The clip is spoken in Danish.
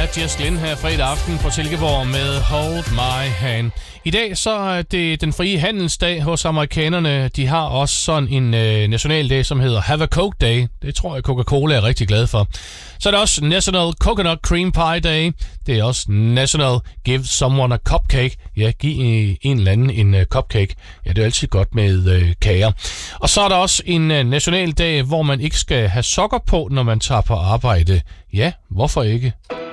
Jess Glynne her fredag aften på Silkeborg med Hold My Hand. I dag så er det den frie handelsdag hos amerikanerne. De har også sådan en nationaldag, som hedder Have a Coke Day. Det tror jeg Coca-Cola er rigtig glad for. Så er der også National Coconut Cream Pie Day. Det er også National Give Someone a Cupcake. Ja, giv en eller anden en cupcake. Ja, det er altid godt med kager. Og så er der også en nationaldag, hvor man ikke skal have sokker på, når man tager på arbejde. Ja, hvorfor ikke?